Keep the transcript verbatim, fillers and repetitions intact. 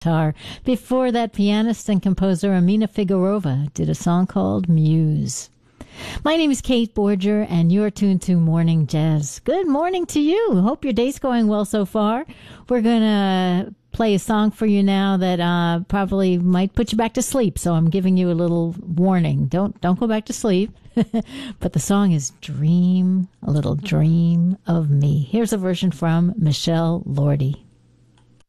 guitar. Before that, pianist and composer Amina Figueroa did a song called Muse. My name is Kate Borger, and you're tuned to Morning Jazz. Good morning to you. Hope your day's going well so far. We're going to play a song for you now that uh, probably might put you back to sleep, so I'm giving you a little warning. Don't don't go back to sleep. But the song is Dream, a Little Dream of Me. Here's a version from Michelle Lordi.